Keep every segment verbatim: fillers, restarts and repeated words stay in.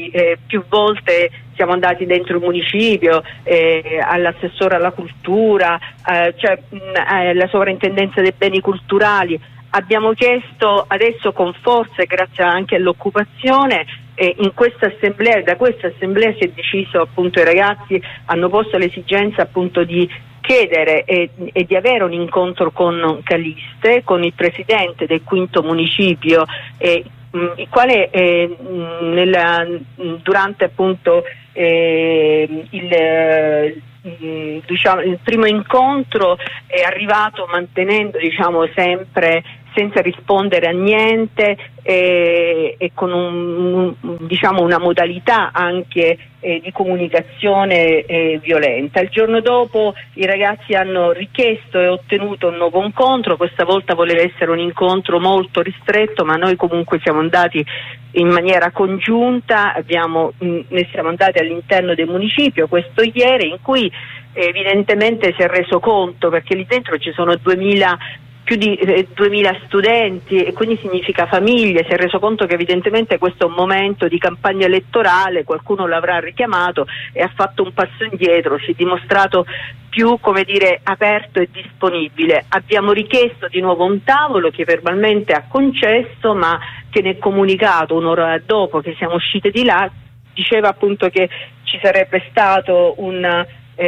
noi eh, più volte siamo andati dentro il municipio, eh, all'assessore alla cultura, eh, cioè mh, alla sovrintendenza dei beni culturali. Abbiamo chiesto adesso con forza, grazie anche all'occupazione, eh, in questa assemblea, da questa assemblea si è deciso, appunto, i ragazzi hanno posto l'esigenza appunto di chiedere e, e di avere un incontro con Caliste, con il presidente del quinto municipio, eh, mh, il quale eh, mh, nella, mh, durante appunto eh, il mh, diciamo il primo incontro è arrivato mantenendo, diciamo, sempre senza rispondere a niente e, e con un, diciamo, una modalità anche eh, di comunicazione eh, violenta. Il giorno dopo i ragazzi hanno richiesto e ottenuto un nuovo incontro, questa volta voleva essere un incontro molto ristretto, ma noi comunque siamo andati in maniera congiunta, abbiamo, mh, ne siamo andati all'interno del municipio questo ieri, in cui eh, evidentemente si è reso conto, perché lì dentro ci sono duemila più di eh, duemila studenti e quindi significa famiglie, si è reso conto che evidentemente questo è un momento di campagna elettorale, qualcuno l'avrà richiamato e ha fatto un passo indietro, si è dimostrato più, come dire, aperto e disponibile. Abbiamo richiesto di nuovo un tavolo che verbalmente ha concesso, ma che nel comunicato un'ora dopo che siamo uscite di là diceva appunto che ci sarebbe stato un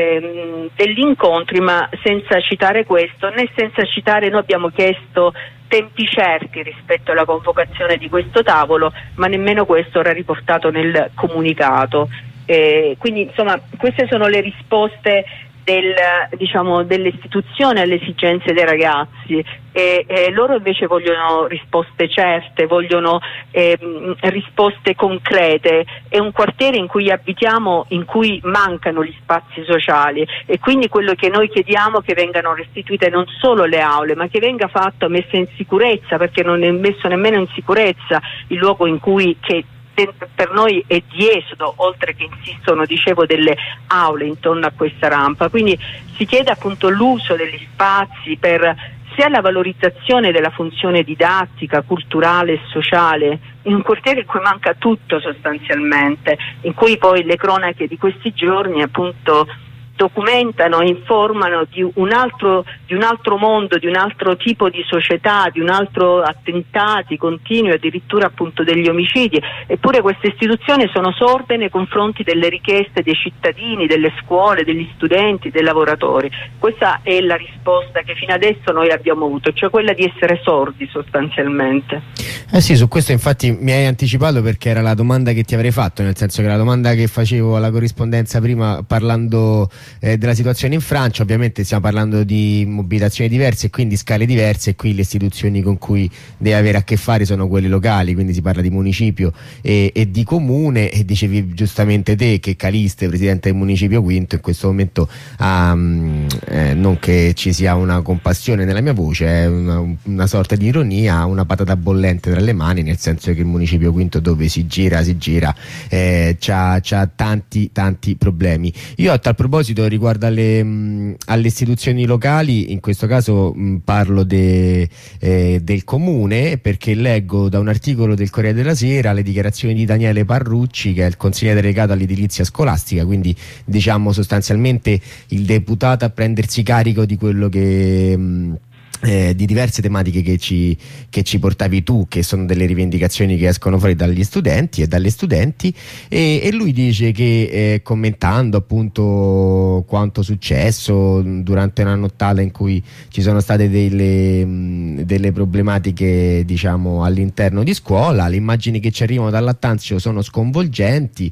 Ehm, degli incontri, ma senza citare questo, né senza citare, noi abbiamo chiesto tempi certi rispetto alla convocazione di questo tavolo, ma nemmeno questo era riportato nel comunicato. Eh, quindi insomma queste sono le risposte del, diciamo, dell'istituzione alle esigenze dei ragazzi e, e loro invece vogliono risposte certe, vogliono eh, risposte concrete. È un quartiere in cui abitiamo in cui mancano gli spazi sociali e quindi quello che noi chiediamo è che vengano restituite non solo le aule, ma che venga fatto, messa in sicurezza, perché non è messo nemmeno in sicurezza il luogo in cui che per noi è di esodo, oltre che insistono, dicevo, delle aule intorno a questa rampa. Quindi si chiede appunto l'uso degli spazi per sia la valorizzazione della funzione didattica, culturale e sociale in un quartiere in cui manca tutto sostanzialmente, in cui poi le cronache di questi giorni appunto documentano, informano di un altro di un altro mondo, di un altro tipo di società, di un altro attentati continui, addirittura appunto degli omicidi. Eppure queste istituzioni sono sorde nei confronti delle richieste dei cittadini, delle scuole, degli studenti, dei lavoratori. Questa è la risposta che fino adesso noi abbiamo avuto, cioè quella di essere sordi sostanzialmente. Eh sì, su questo infatti mi hai anticipato, perché era la domanda che ti avrei fatto, nel senso che la domanda che facevo alla corrispondenza prima parlando Eh, della situazione in Francia, ovviamente stiamo parlando di mobilitazioni diverse e quindi scale diverse, e qui le istituzioni con cui deve avere a che fare sono quelle locali, quindi si parla di municipio e, e di comune, e dicevi giustamente te che Caliste, presidente del municipio quinto, in questo momento ha, eh, non che ci sia una compassione nella mia voce, è una, una sorta di ironia, ha una patata bollente tra le mani, nel senso che il municipio quinto, dove si gira si gira, eh, c'ha, c'ha tanti tanti problemi. Io a tal proposito, riguardo alle, mh, alle istituzioni locali, in questo caso mh, parlo de, eh, del comune, perché leggo da un articolo del Corriere della Sera le dichiarazioni di Daniele Parrucci, che è il consigliere delegato all'edilizia scolastica, quindi diciamo sostanzialmente il deputato a prendersi carico di quello che mh, Eh, di diverse tematiche che ci, che ci portavi tu, che sono delle rivendicazioni che escono fuori dagli studenti e dalle studenti, e, e lui dice che eh, commentando appunto quanto successo durante una nottata in cui ci sono state delle, mh, delle problematiche, diciamo, all'interno di scuola, le immagini che ci arrivano dal Lattanzio sono sconvolgenti,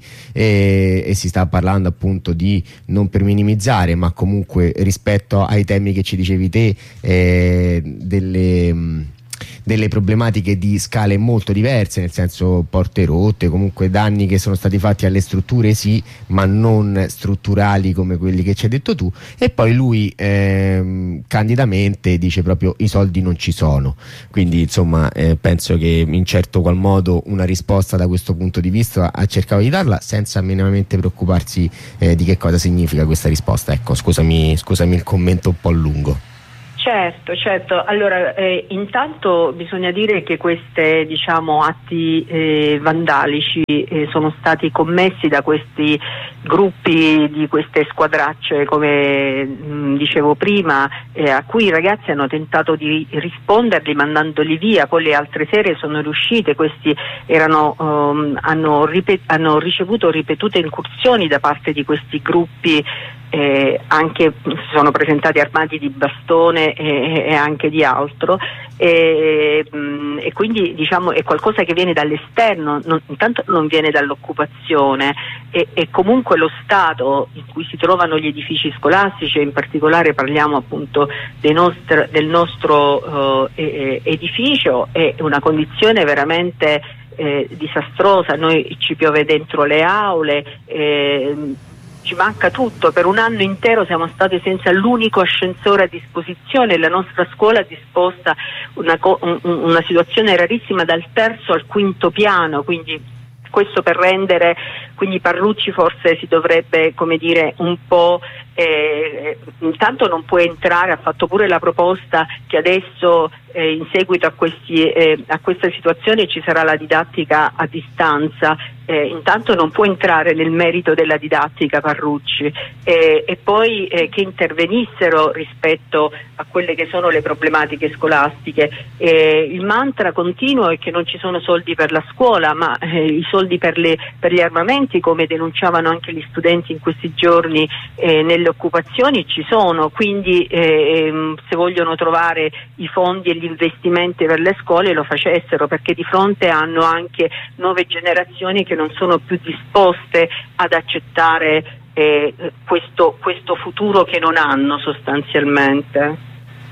e, e si sta parlando appunto di, non per minimizzare, ma comunque rispetto ai temi che ci dicevi te, eh, delle, delle problematiche di scale molto diverse, nel senso porte rotte, comunque danni che sono stati fatti alle strutture sì, ma non strutturali come quelli che ci hai detto tu. E poi lui ehm, candidamente dice proprio i soldi non ci sono, quindi insomma eh, penso che in certo qual modo una risposta da questo punto di vista ha cercato di darla, senza minimamente preoccuparsi eh, di che cosa significa questa risposta. Ecco, scusami, scusami il commento un po' lungo. Certo, certo. Allora, eh, intanto bisogna dire che questi diciamo, atti eh, vandalici eh, sono stati commessi da questi gruppi di queste squadracce, come mh, dicevo prima, eh, a cui i ragazzi hanno tentato di risponderli mandandoli via, poi le altre sere sono riuscite, questi erano, um, hanno, ripet- hanno ricevuto ripetute incursioni da parte di questi gruppi. Eh, anche si sono presentati armati di bastone e, e anche di altro e, mh, e quindi diciamo è qualcosa che viene dall'esterno, non, intanto non viene dall'occupazione e, e comunque lo stato in cui si trovano gli edifici scolastici, e in particolare parliamo appunto dei nostri, del nostro uh, eh, edificio, è una condizione veramente eh, disastrosa. Noi ci piove dentro le aule, eh, ci manca tutto. Per un anno intero siamo stati senza l'unico ascensore a disposizione, la nostra scuola ha disposta una, un, una situazione rarissima dal terzo al quinto piano, quindi questo per rendere, quindi Parrucci forse si dovrebbe, come dire, un po' eh, intanto non può entrare, ha fatto pure la proposta che adesso eh, in seguito a, questi, eh, a questa situazione ci sarà la didattica a distanza. Eh, intanto non può entrare nel merito della didattica Parrucci eh, e poi eh, che intervenissero rispetto a quelle che sono le problematiche scolastiche. Eh, il mantra continuo è che non ci sono soldi per la scuola, ma eh, i soldi per, le, per gli armamenti, come denunciavano anche gli studenti in questi giorni eh, nelle occupazioni, ci sono, quindi eh, se vogliono trovare i fondi e gli investimenti per le scuole lo facessero, perché di fronte hanno anche nuove generazioni che non sono più disposte ad accettare eh, questo, questo futuro che non hanno sostanzialmente.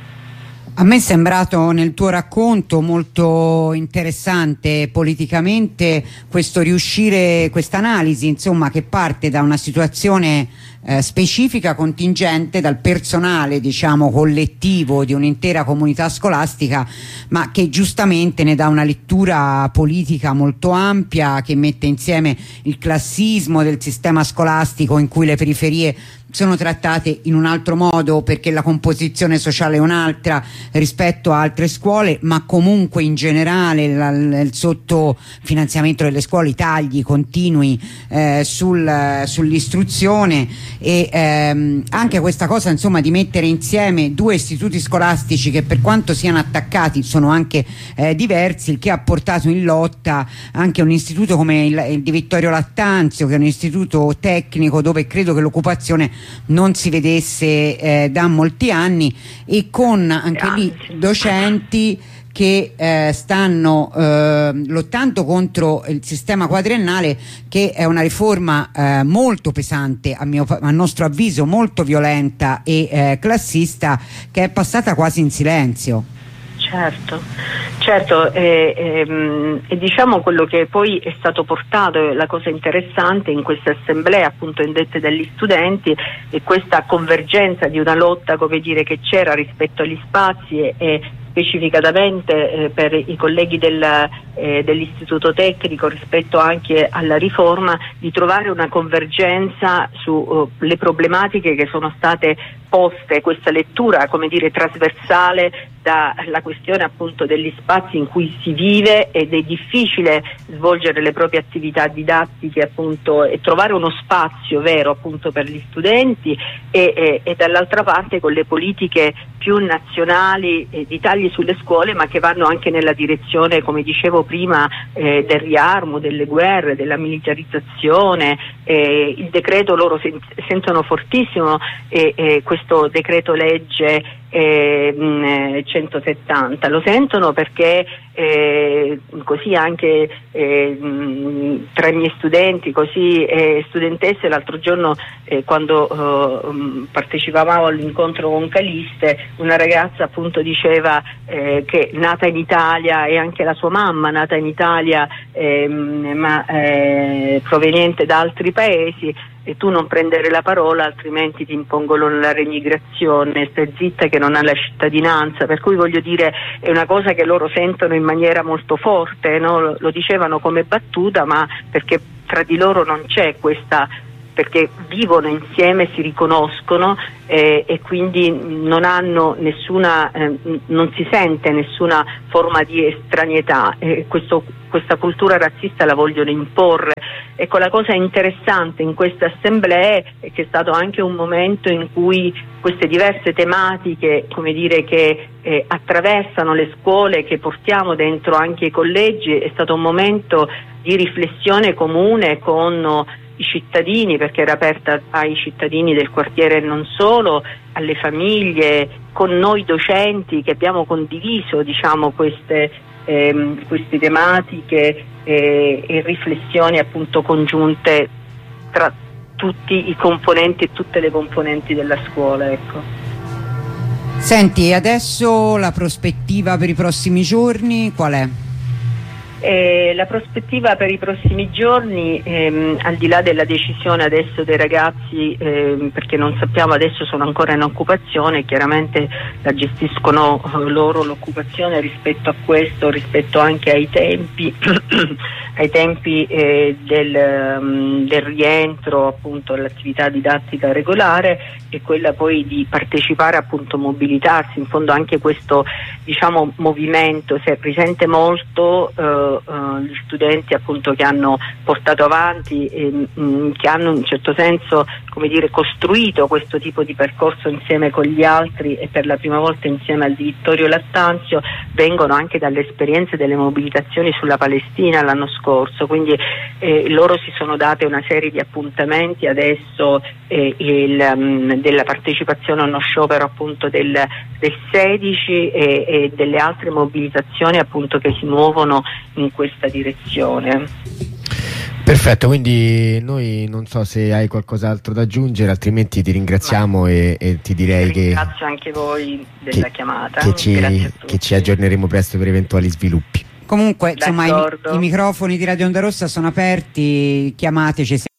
A me è sembrato nel tuo racconto molto interessante politicamente questo riuscire, questa analisi insomma che parte da una situazione eh, specifica, contingente, dal personale diciamo collettivo di un'intera comunità scolastica, ma che giustamente ne dà una lettura politica molto ampia, che mette insieme il classismo del sistema scolastico in cui le periferie sono trattate in un altro modo perché la composizione sociale è un'altra rispetto a altre scuole, ma comunque in generale la, il sottofinanziamento delle scuole, i tagli continui eh, sul, sull'istruzione e ehm, anche questa cosa insomma di mettere insieme due istituti scolastici che per quanto siano attaccati sono anche eh, diversi, il che ha portato in lotta anche un istituto come il, il di Vittorio Lattanzio, che è un istituto tecnico dove credo che l'occupazione non si vedesse eh, da molti anni, e con anche lì docenti che eh, stanno eh, lottando contro il sistema quadriennale, che è una riforma eh, molto pesante, a, mio, a nostro avviso molto violenta e eh, classista, che è passata quasi in silenzio. Certo, certo, e, e, e diciamo quello che poi è stato portato, la cosa interessante in queste assemblee appunto indette dagli studenti, è questa convergenza di una lotta, come dire, che c'era rispetto agli spazi e, e specificatamente eh, per i colleghi del, eh, dell'istituto tecnico rispetto anche alla riforma, di trovare una convergenza sulle uh, problematiche che sono state poste, questa lettura, come dire, trasversale dalla questione appunto degli spazi in cui si vive ed è difficile svolgere le proprie attività didattiche appunto e trovare uno spazio vero appunto per gli studenti e, e, e dall'altra parte con le politiche più nazionali eh, di tagli sulle scuole, ma che vanno anche nella direzione, come dicevo prima, eh, del riarmo, delle guerre, della militarizzazione. Eh, il decreto loro sen- sentono fortissimo eh, eh, questo decreto legge eh, centosettanta, lo sentono perché eh, così anche eh, tra i miei studenti, così eh, studentesse, l'altro giorno eh, quando eh, partecipavamo all'incontro con Caliste, una ragazza appunto diceva eh, che nata in Italia, e anche la sua mamma nata in Italia eh, ma eh, proveniente da altri paesi, e tu non prendere la parola altrimenti ti impongono la remigrazione, stai zitta che non ha la cittadinanza. Per cui voglio dire, è una cosa che loro sentono in maniera molto forte, no? Lo dicevano come battuta, ma perché tra di loro non c'è questa perché vivono insieme, si riconoscono eh, e quindi non hanno nessuna, eh, non si sente nessuna forma di estraneità. Eh, questo, questa cultura razzista la vogliono imporre. Ecco, la cosa interessante in queste assemblee è che è stato anche un momento in cui queste diverse tematiche, come dire, che eh, attraversano le scuole, che portiamo dentro anche i collegi, è stato un momento di riflessione comune con i cittadini, perché era aperta ai cittadini del quartiere e non solo, alle famiglie, con noi docenti che abbiamo condiviso, diciamo, queste, ehm, queste tematiche eh, e riflessioni appunto congiunte tra tutti i componenti e tutte le componenti della scuola, ecco. Senti, adesso la prospettiva per i prossimi giorni qual è? Eh, la prospettiva per i prossimi giorni, ehm, al di là della decisione adesso dei ragazzi, ehm, perché non sappiamo, adesso sono ancora in occupazione, chiaramente la gestiscono eh, loro l'occupazione rispetto a questo, rispetto anche ai tempi ai tempi eh, del, um, del rientro appunto all'attività didattica regolare, e quella poi di partecipare, appunto mobilitarsi. In fondo anche questo, diciamo, movimento si risente molto eh, Uh, gli studenti appunto che hanno portato avanti e mh, che hanno in un certo senso, come dire, costruito questo tipo di percorso insieme con gli altri e per la prima volta insieme al di Vittorio Lattanzio, vengono anche dalle esperienze delle mobilitazioni sulla Palestina l'anno scorso, quindi eh, loro si sono date una serie di appuntamenti adesso eh, il, um, della partecipazione a uno sciopero appunto del, del sedici e, e delle altre mobilitazioni appunto che si muovono in questa direzione. Perfetto, quindi noi non so se hai qualcos'altro da aggiungere, altrimenti ti ringraziamo e, e ti direi ti che ringrazio anche voi della che, chiamata, che ci, che ci aggiorneremo presto per eventuali sviluppi. Comunque, insomma, i, D'accordo. i microfoni di Radio Onda Rossa sono aperti, chiamateci.